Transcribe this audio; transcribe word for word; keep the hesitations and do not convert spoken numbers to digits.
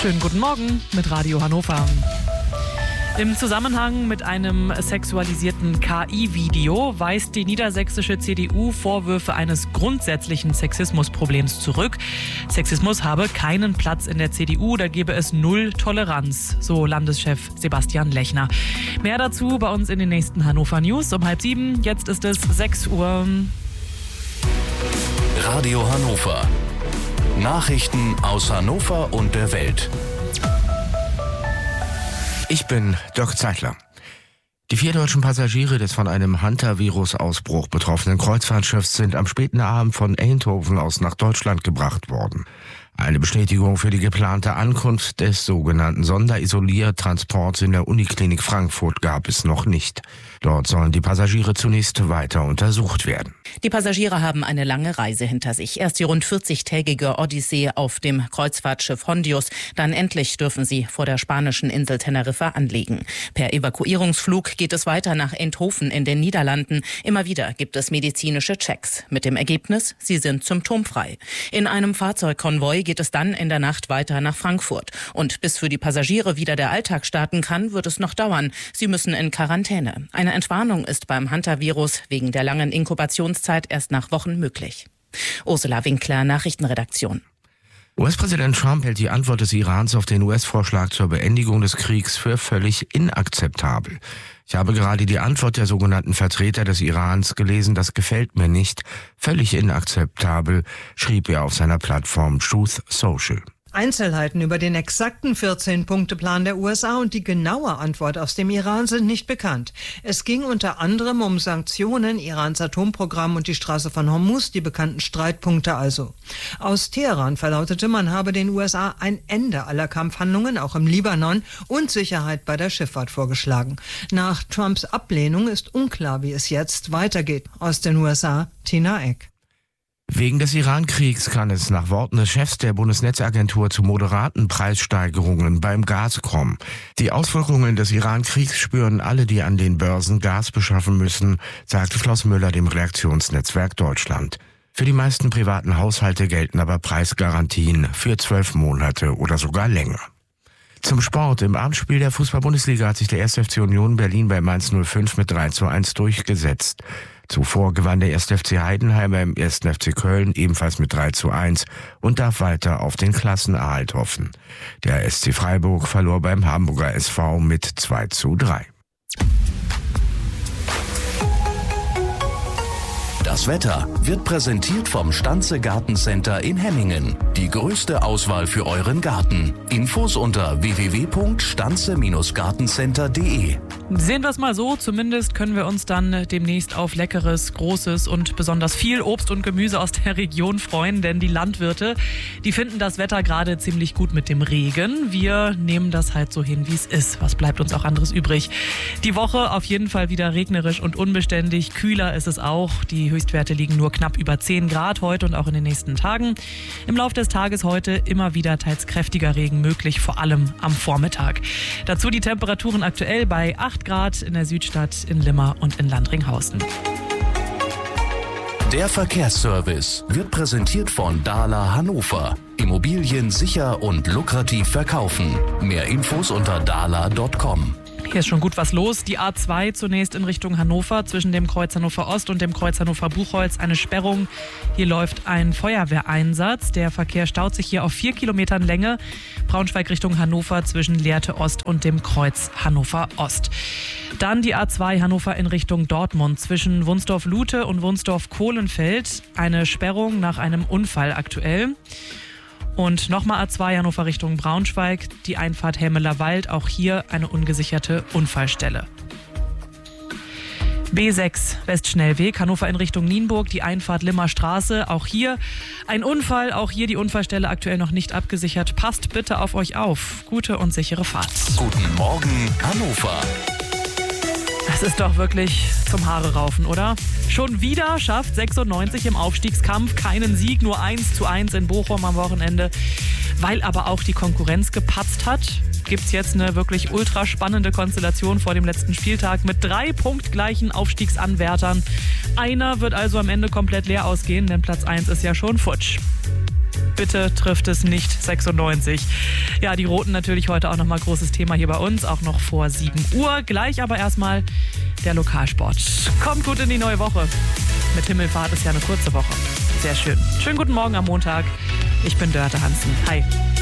Schönen guten Morgen mit Radio Hannover. Im Zusammenhang mit einem sexualisierten K I-Video weist die niedersächsische C D U Vorwürfe eines grundsätzlichen Sexismusproblems zurück. Sexismus habe keinen Platz in der C D U, da gebe es null Toleranz, so Landeschef Sebastian Lechner. Mehr dazu bei uns in den nächsten Hannover News um halb sieben. Jetzt ist es sechs Uhr. Radio Hannover. Nachrichten aus Hannover und der Welt. Ich bin Dirk Zeitler. Die vier deutschen Passagiere des von einem Hunter-Virus-Ausbruch betroffenen Kreuzfahrtschiffs sind am späten Abend von Eindhoven aus nach Deutschland gebracht worden. Eine Bestätigung für die geplante Ankunft des sogenannten Sonderisoliertransports in der Uniklinik Frankfurt gab es noch nicht. Dort sollen die Passagiere zunächst weiter untersucht werden. Die Passagiere haben eine lange Reise hinter sich. Erst die rund vierzigtägige Odyssee auf dem Kreuzfahrtschiff Hondius. Dann endlich dürfen sie vor der spanischen Insel Teneriffa anlegen. Per Evakuierungsflug geht es weiter nach Eindhoven in den Niederlanden. Immer wieder gibt es medizinische Checks. Mit dem Ergebnis, sie sind symptomfrei. In einem Fahrzeugkonvoi geht es dann in der Nacht weiter nach Frankfurt. Und bis für die Passagiere wieder der Alltag starten kann, wird es noch dauern. Sie müssen in Quarantäne. Eine Entwarnung ist beim Hunter-Virus wegen der langen Inkubationszeit erst nach Wochen möglich. Ursula Winkler, Nachrichtenredaktion. U S-Präsident Trump hält die Antwort des Irans auf den U S-Vorschlag zur Beendigung des Kriegs für völlig inakzeptabel. Ich habe gerade die Antwort der sogenannten Vertreter des Irans gelesen, das gefällt mir nicht. Völlig inakzeptabel, schrieb er auf seiner Plattform Truth Social. Einzelheiten über den exakten vierzehn-Punkte-Plan der U S A und die genaue Antwort aus dem Iran sind nicht bekannt. Es ging unter anderem um Sanktionen, Irans Atomprogramm und die Straße von Hormuz, die bekannten Streitpunkte also. Aus Teheran verlautete, man habe den U S A ein Ende aller Kampfhandlungen, auch im Libanon, und Sicherheit bei der Schifffahrt vorgeschlagen. Nach Trumps Ablehnung ist unklar, wie es jetzt weitergeht. Aus den U S A, Tina Eck. Wegen des Iran-Kriegs kann es nach Worten des Chefs der Bundesnetzagentur zu moderaten Preissteigerungen beim Gas kommen. Die Auswirkungen des Iran-Kriegs spüren alle, die an den Börsen Gas beschaffen müssen, sagte Klaus Müller dem Redaktionsnetzwerk Deutschland. Für die meisten privaten Haushalte gelten aber Preisgarantien für zwölf Monate oder sogar länger. Zum Sport. Im Abendspiel der Fußball-Bundesliga hat sich der erste F C Union Berlin bei Mainz null fünf mit drei zu eins durchgesetzt. Zuvor gewann der erste F C Heidenheim im ersten F C Köln ebenfalls mit drei zu eins und darf weiter auf den Klassenerhalt hoffen. Der S C Freiburg verlor beim Hamburger S V mit zwei zu drei. Das Wetter wird präsentiert vom Stanze Gartencenter in Hemmingen. Die größte Auswahl für euren Garten. Infos unter w w w punkt stanze gartencenter punkt de. Sehen wir es mal so, zumindest können wir uns dann demnächst auf leckeres, großes und besonders viel Obst und Gemüse aus der Region freuen, denn die Landwirte, die finden das Wetter gerade ziemlich gut mit dem Regen. Wir nehmen das halt so hin, wie es ist. Was bleibt uns auch anderes übrig? Die Woche auf jeden Fall wieder regnerisch und unbeständig. Kühler ist es auch. Die Höchstwerte liegen nur knapp über zehn Grad heute und auch in den nächsten Tagen. Im Laufe des Tages heute immer wieder teils kräftiger Regen möglich, vor allem am Vormittag. Dazu die Temperaturen aktuell bei acht Grad in der Südstadt, in Limmer und in Landringhausen. Der Verkehrsservice wird präsentiert von Dahler Hannover. Immobilien sicher und lukrativ verkaufen. Mehr Infos unter dahler punkt com. Hier ist schon gut was los. Die A zwei zunächst in Richtung Hannover, zwischen dem Kreuz Hannover Ost und dem Kreuz Hannover Buchholz eine Sperrung. Hier läuft ein Feuerwehreinsatz. Der Verkehr staut sich hier auf vier Kilometern Länge. Braunschweig Richtung Hannover zwischen Lehrte Ost und dem Kreuz Hannover Ost. Dann die A zwei Hannover in Richtung Dortmund zwischen Wunsdorf-Lute und Wunsdorf-Kohlenfeld. Eine Sperrung nach einem Unfall aktuell. Und nochmal A zwei Hannover Richtung Braunschweig, die Einfahrt Helmeler Wald, auch hier eine ungesicherte Unfallstelle. B sechs Westschnellweg, Hannover in Richtung Nienburg, die Einfahrt Limmer Straße, auch hier ein Unfall, auch hier die Unfallstelle aktuell noch nicht abgesichert. Passt bitte auf euch auf. Gute und sichere Fahrt. Guten Morgen, Hannover. Das ist doch wirklich zum Haare raufen, oder? Schon wieder schafft sechsundneunzig im Aufstiegskampf keinen Sieg, nur eins zu eins in Bochum am Wochenende. Weil aber auch die Konkurrenz gepatzt hat, gibt es jetzt eine wirklich ultra spannende Konstellation vor dem letzten Spieltag mit drei punktgleichen Aufstiegsanwärtern. Einer wird also am Ende komplett leer ausgehen, denn Platz eins ist ja schon futsch. Bitte trifft es nicht sechsundneunzig. Ja, die Roten natürlich heute auch nochmal großes Thema hier bei uns, auch noch vor sieben Uhr. Gleich aber erstmal der Lokalsport. Kommt gut in die neue Woche. Mit Himmelfahrt ist ja eine kurze Woche. Sehr schön. Schönen guten Morgen am Montag. Ich bin Dörte Hansen. Hi.